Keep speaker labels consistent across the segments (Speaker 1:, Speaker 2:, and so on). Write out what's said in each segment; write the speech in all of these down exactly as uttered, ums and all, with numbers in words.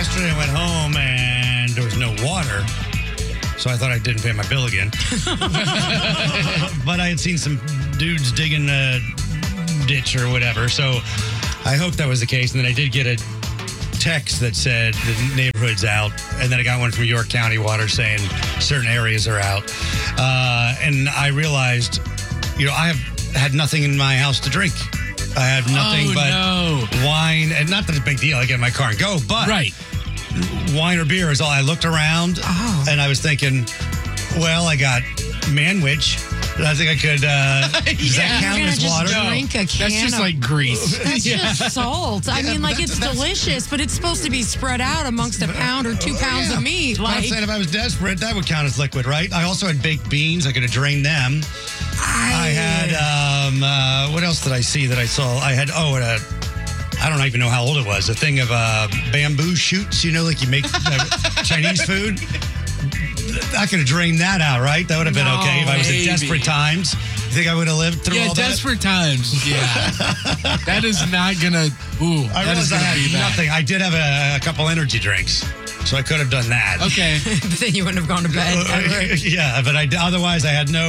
Speaker 1: yesterday I went home and there was no water. So I thought I didn't pay my bill again. But I had seen some dudes digging a ditch or whatever. So I hoped that was the case. And then I did get a text that said the neighborhood's out. And then I got one from York County Water saying certain areas are out. Uh, and I realized, you know, I have had nothing in my house to drink. I have nothing
Speaker 2: oh,
Speaker 1: but
Speaker 2: no.
Speaker 1: wine. And not that it's a big deal. I get in my car and go. But
Speaker 2: right.
Speaker 1: wine or beer is all. I looked around
Speaker 3: oh.
Speaker 1: and I was thinking, well, I got Manwich. I think I could. Uh, does
Speaker 3: yeah,
Speaker 1: that count
Speaker 3: you're
Speaker 1: as
Speaker 3: just
Speaker 1: water?
Speaker 3: Drink a can
Speaker 2: That's just
Speaker 3: of,
Speaker 2: like grease.
Speaker 3: That's
Speaker 2: yeah.
Speaker 3: just salt. I
Speaker 1: Yeah,
Speaker 3: mean, like
Speaker 1: that's-
Speaker 3: it's
Speaker 1: that's-
Speaker 3: delicious, but it's supposed to be spread out amongst a pound or two pounds
Speaker 1: Yeah.
Speaker 3: of meat.
Speaker 1: But I'm
Speaker 3: Like
Speaker 1: saying if I was desperate, that would count as liquid, right? I also had baked beans. I could have drained them. I, I had. Um, uh, what else did I see that I saw? I had. Oh, and a. I don't even know how old it was. A thing of uh, bamboo shoots, you know, like you make uh, Chinese food. I could have drained that out, right? That would have been
Speaker 3: No,
Speaker 1: okay if I was
Speaker 2: maybe.
Speaker 1: in desperate times. You think I would have lived through
Speaker 2: Yeah,
Speaker 1: all that?
Speaker 2: desperate times. Yeah. That is not going to, ooh,
Speaker 1: I
Speaker 2: that is
Speaker 1: realized I
Speaker 2: going to
Speaker 1: had
Speaker 2: be bad.
Speaker 1: nothing. I did have a, a couple energy drinks, so I could have done that.
Speaker 2: Okay.
Speaker 3: but then you wouldn't have gone to bed. ever.
Speaker 1: Yeah, but I otherwise I had no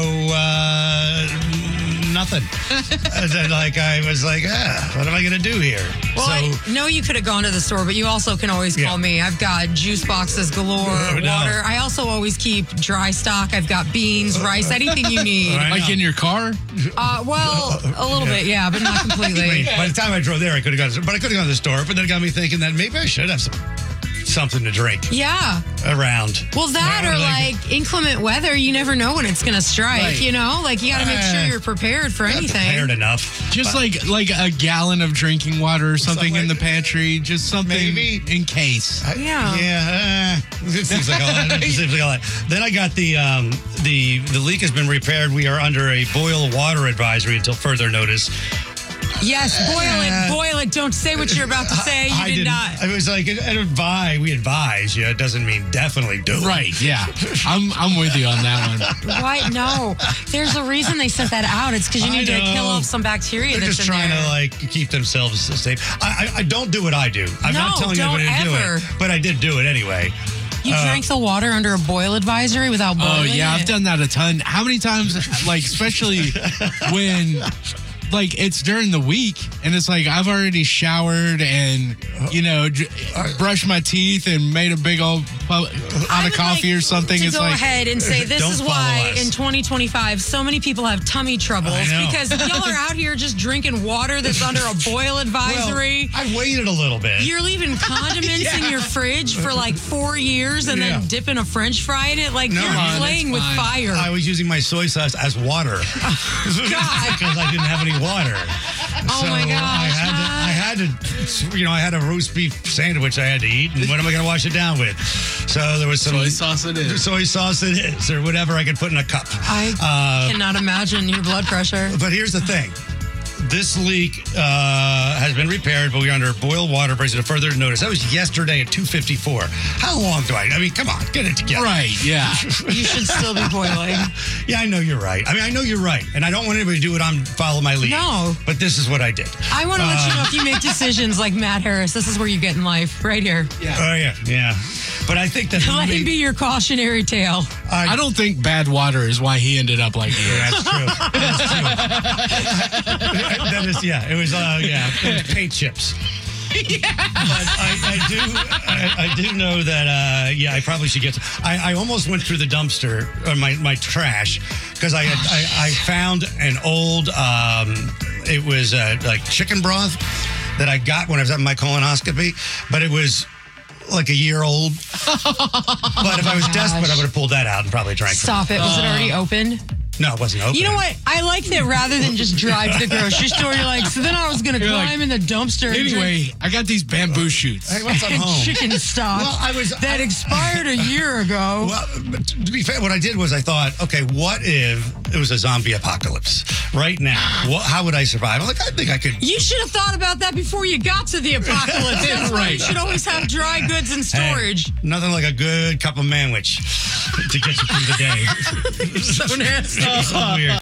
Speaker 1: uh, nothing. And then, like I was like, ah, what am I gonna do here?
Speaker 3: Well,
Speaker 1: so
Speaker 3: I know you could have gone to the store, but you also can always
Speaker 1: Yeah.
Speaker 3: call me. I've got juice boxes galore,
Speaker 1: Oh, no.
Speaker 3: water. I also always keep dry stock. I've got beans, rice, anything you need.
Speaker 1: I
Speaker 2: Like
Speaker 1: know.
Speaker 2: in your car?
Speaker 3: Uh, well, a little bit, yeah, but not
Speaker 1: I
Speaker 3: completely.
Speaker 1: mean, by the time I drove there, I could have gone. But I could have gone to the store. But then it got me thinking that maybe I should have some something to drink
Speaker 3: Yeah.
Speaker 1: around.
Speaker 3: Well, that or
Speaker 1: Like-
Speaker 3: like inclement weather, you never know when it's going to strike,
Speaker 2: Right.
Speaker 3: you know? Like, you got to make sure
Speaker 1: Uh,
Speaker 3: you're prepared for
Speaker 1: Not
Speaker 3: anything.
Speaker 1: prepared enough.
Speaker 2: Just like like a gallon of drinking water or something
Speaker 1: Something
Speaker 2: in the
Speaker 1: like-
Speaker 2: pantry. Just something
Speaker 1: Maybe.
Speaker 2: in case.
Speaker 1: I-
Speaker 3: Yeah.
Speaker 1: Yeah. Uh, it seems like a lot. It seems like a lot. Then I got the um, the the leak has been repaired. We are under a boil water advisory until further notice.
Speaker 3: Yes, boil
Speaker 1: Uh,
Speaker 3: it, boil it. Don't say what you're about to say. You
Speaker 1: I
Speaker 3: did
Speaker 1: didn't-
Speaker 3: not.
Speaker 1: It was like it, it advise. We advise. Yeah, it doesn't mean definitely do it.
Speaker 2: Right, yeah. I'm I'm with you on that one.
Speaker 3: Why? No. There's a reason they sent that out. It's because you
Speaker 1: I
Speaker 3: need to
Speaker 1: know.
Speaker 3: kill off some bacteria
Speaker 1: They're
Speaker 3: that's
Speaker 1: just
Speaker 3: in
Speaker 1: trying
Speaker 3: there.
Speaker 1: to like keep themselves safe. I, I I don't do what I do. I'm not
Speaker 3: No,
Speaker 1: telling
Speaker 3: don't
Speaker 1: anybody to
Speaker 3: ever.
Speaker 1: do it, but I did do it anyway.
Speaker 3: You
Speaker 1: uh,
Speaker 3: drank the water under a boil advisory without boiling
Speaker 2: Oh yeah,
Speaker 3: it?
Speaker 2: I've done that a ton. How many times? Like especially when, like it's during the week, and it's like I've already showered and you know j- brushed my teeth and made a big old pu- pot
Speaker 3: I
Speaker 2: of
Speaker 3: would
Speaker 2: coffee
Speaker 3: like
Speaker 2: or something.
Speaker 3: To
Speaker 2: It's
Speaker 3: go
Speaker 2: like
Speaker 3: ahead and say this
Speaker 1: Don't
Speaker 3: is
Speaker 1: follow
Speaker 3: why
Speaker 1: us.
Speaker 3: in twenty twenty-five so many people have tummy troubles
Speaker 1: I know.
Speaker 3: because y'all are out here just drinking water that's under a boil advisory.
Speaker 1: Well, I waited a little bit.
Speaker 3: You're leaving condiments in your fridge for like four years and
Speaker 1: Yeah.
Speaker 3: then dipping a French fry in it. Like
Speaker 1: No,
Speaker 3: you're
Speaker 1: hon,
Speaker 3: playing
Speaker 2: it's
Speaker 3: with
Speaker 2: fine.
Speaker 3: fire.
Speaker 1: I was using my soy sauce as water because I didn't have any water.
Speaker 3: Oh
Speaker 1: so
Speaker 3: my gosh,
Speaker 1: I had to,
Speaker 3: huh?
Speaker 1: I had to, you know, I had a roast beef sandwich I had to eat, and what am I going to wash it down with? So there was some
Speaker 2: soy sauce it is.
Speaker 1: soy sauce it is, or whatever I could put in a cup.
Speaker 3: I
Speaker 1: Uh,
Speaker 3: cannot imagine your blood pressure.
Speaker 1: But here's the thing. This leak uh, has been repaired, but we're under boil water brace to further notice. That was yesterday at two fifty-four. How long do I? I mean, come on, get it together.
Speaker 2: Right, yeah.
Speaker 3: You should still be boiling.
Speaker 1: Yeah, I know you're right. I mean, I know you're right, and I don't want anybody to do what I'm follow my lead.
Speaker 3: No.
Speaker 1: But this is what I did.
Speaker 3: I want to let
Speaker 1: Uh,
Speaker 3: you know if you make decisions like Matt Harris, this is where you get in life, right here.
Speaker 1: Oh yeah, yeah. But I think that
Speaker 3: Let him
Speaker 1: me-
Speaker 3: be your cautionary tale.
Speaker 2: I don't think bad water is why he ended up like he is.
Speaker 1: That's true. That's true. that is, yeah. It was, uh, yeah, it was paint chips. Yeah. But I, I do, I, I do know that, uh, yeah, I probably should get. I, I almost went through the dumpster or my my trash because I, had I I found an old. Um, it was uh, like chicken broth that I got when I was having my colonoscopy, but it was like a year old. But if I was desperate, I would have pulled that out and probably drank it.
Speaker 3: Stop it. Was it already open?
Speaker 1: No, it wasn't open.
Speaker 3: You know what? I like that rather than just drive to the grocery store, you're like, so then I was going to
Speaker 2: You're
Speaker 3: climb
Speaker 2: like,
Speaker 3: in the dumpster and drink
Speaker 2: Anyway, I got these bamboo shoots.
Speaker 1: Hey, what's at
Speaker 3: and
Speaker 1: home?
Speaker 3: chicken stock
Speaker 1: Well, I was-
Speaker 3: that
Speaker 1: I-
Speaker 3: expired a year ago.
Speaker 1: Well, but to be fair, what I did was I thought, okay, what if it was a zombie apocalypse right now? What, how would I survive? I'm like, I think I could.
Speaker 3: You should have thought about that before you got to the apocalypse. That's why you
Speaker 2: Right.
Speaker 3: should always have dry goods in
Speaker 1: Hey,
Speaker 3: storage.
Speaker 1: nothing like a good cup of manwich to get you through the day.
Speaker 3: So nasty.
Speaker 1: So weird.